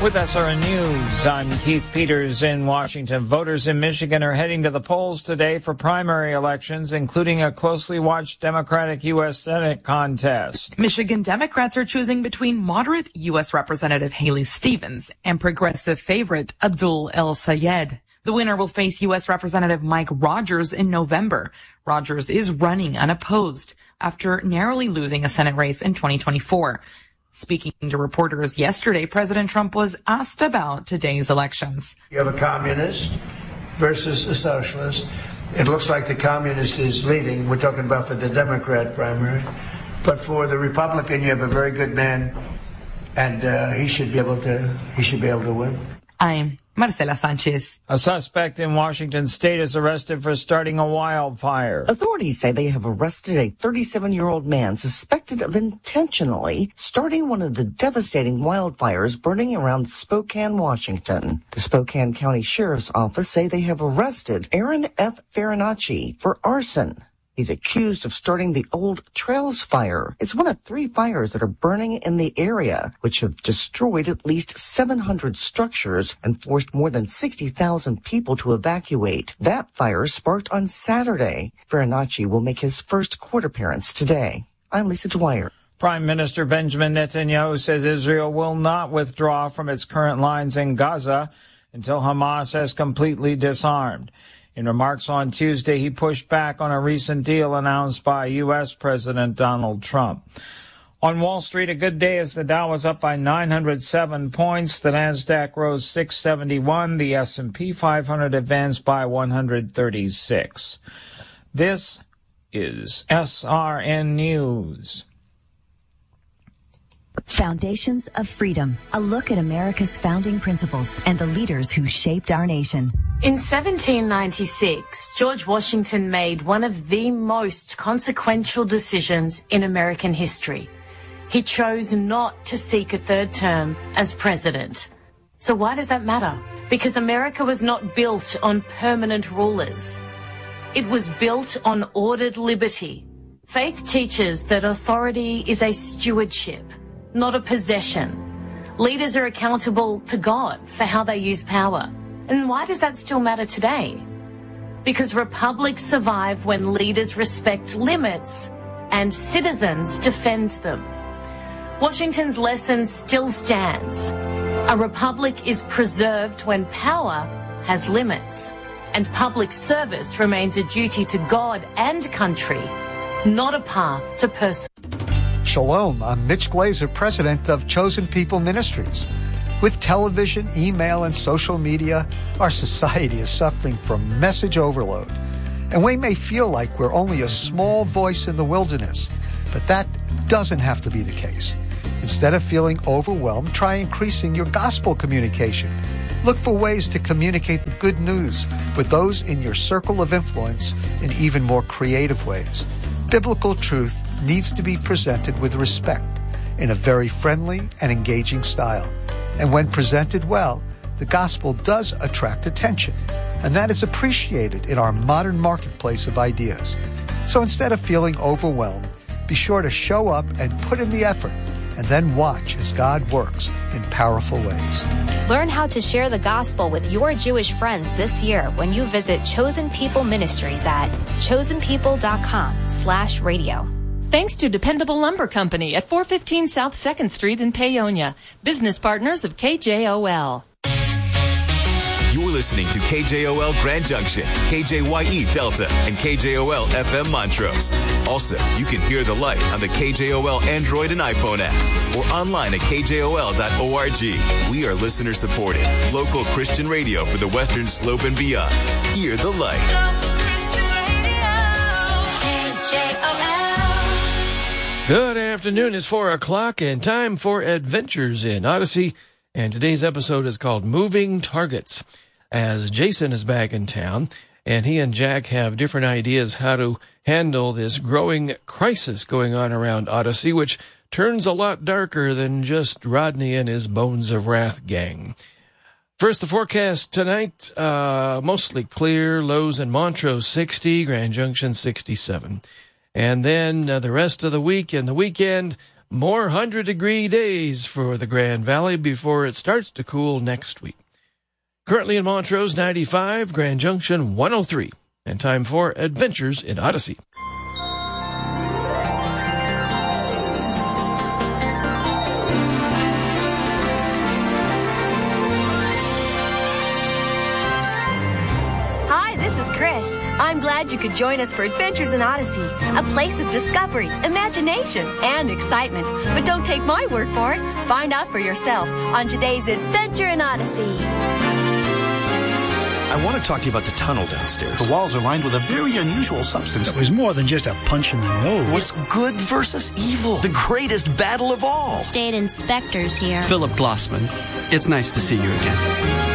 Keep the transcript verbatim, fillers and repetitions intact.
With S R N News, I'm Keith Peters in Washington. Voters in Michigan are heading to the polls today for primary elections, including a closely watched Democratic U S Senate contest. Michigan Democrats are choosing between moderate U S Representative Haley Stevens and progressive favorite Abdul El-Sayed. The winner will face U S Representative Mike Rogers in November. Rogers is running unopposed after narrowly losing a Senate race in twenty twenty-four. Speaking to reporters yesterday, President Trump was asked about today's elections. You have a communist versus a socialist. It looks like the communist is leading. We're talking about for the Democrat primary. But for the Republican, you have a very good man, and uh, he should be able to. He should be able to win. I'm Marcela Sanchez. A suspect in Washington state is arrested for starting a wildfire. Authorities say they have arrested a thirty-seven-year-old man suspected of intentionally starting one of the devastating wildfires burning around Spokane, Washington. The Spokane County Sheriff's Office say they have arrested Aaron F. Farinacci for arson. He's accused of starting the Old Trails Fire. It's one of three fires that are burning in the area, which have destroyed at least seven hundred structures and forced more than sixty thousand people to evacuate. That fire sparked on Saturday. Farinacci will make his first court appearance today. I'm Lisa Dwyer. Prime Minister Benjamin Netanyahu says Israel will not withdraw from its current lines in Gaza until Hamas has completely disarmed. In remarks on Tuesday, he pushed back on a recent deal announced by U S President Donald Trump. On Wall Street, a good day as the Dow was up by nine hundred seven points. The Nasdaq rose six seventy-one. The S and P five hundred advanced by one hundred thirty-six. This is S R N News. Foundations of Freedom, a look at America's founding principles and the leaders who shaped our nation. In seventeen ninety-six, George Washington made one of the most consequential decisions in American history. He chose not to seek a third term as president. So why does that matter? Because America was not built on permanent rulers. It was built on ordered liberty. Faith teaches that authority is a stewardship, not a possession. Leaders are accountable to God for how they use power. And why does that still matter today? Because republics survive when leaders respect limits and citizens defend them. Washington's lesson still stands. A republic is preserved when power has limits, and public service remains a duty to God and country, not a path to personal. Shalom, I'm Mitch Glazer, president of Chosen People Ministries. With television, email, and social media, our society is suffering from message overload. And we may feel like we're only a small voice in the wilderness, but that doesn't have to be the case. Instead of feeling overwhelmed, try increasing your gospel communication. Look for ways to communicate the good news with those in your circle of influence in even more creative ways. Biblical truth needs to be presented with respect in a very friendly and engaging style. And when presented well, the gospel does attract attention, and that is appreciated in our modern marketplace of ideas. So instead of feeling overwhelmed, be sure to show up and put in the effort, and then watch as God works in powerful ways. Learn how to share the gospel with your Jewish friends this year when you visit Chosen People Ministries at chosenpeople.com slash radio. Thanks to Dependable Lumber Company at four fifteen South second Street in Paonia, business partners of K J O L. You're listening to K J O L Grand Junction, K J Y E Delta, and K J O L F M Montrose. Also, you can hear the light on the K J O L Android and iPhone app or online at k j o l dot org. We are listener supported, local Christian radio for the Western Slope and beyond. Hear the light. Local Christian radio, K J O L. Good afternoon. It's four o'clock and time for Adventures in Odyssey. And today's episode is called Moving Targets. As Jason is back in town, and he and Jack have different ideas how to handle this growing crisis going on around Odyssey, which turns a lot darker than just Rodney and his Bones of Wrath gang. First, the forecast tonight, uh, mostly clear, lows in Montrose sixty, Grand Junction sixty-seven. And then uh, the rest of the week and the weekend, more one hundred degree days for the Grand Valley before it starts to cool next week. Currently in Montrose, ninety-five, Grand Junction, one oh three. And time for Adventures in Odyssey. This is Chris. I'm glad you could join us for Adventures in Odyssey, a place of discovery, imagination, and excitement. But don't take my word for it. Find out for yourself on today's Adventure in Odyssey. I want to talk to you about the tunnel downstairs. The walls are lined with a very unusual substance. It was more than just a punch in the nose. It's good versus evil. The greatest battle of all. State inspector's here. Philip Glossman. It's nice to see you again.